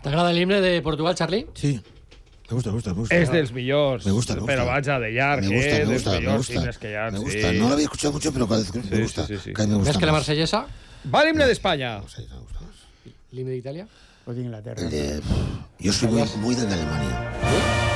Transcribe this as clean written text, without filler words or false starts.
T'agrada l'himne de Portugal, Charlie? Sí. Me gusta. Es dels millors. Me gusta. Pero vaya de llarg, Me gusta. dels millors himnes que hi ha. Me gusta. No lo había escuchado mucho, pero cada vez que me gusta. Sí. Cada vez me gusta ¿Ves que la más. marsellesa? Va l'himne d'Espanya. No sé, me gusta más. ¿L'himne d'Italia? O de Inglaterra. Yo soy muy de Alemania.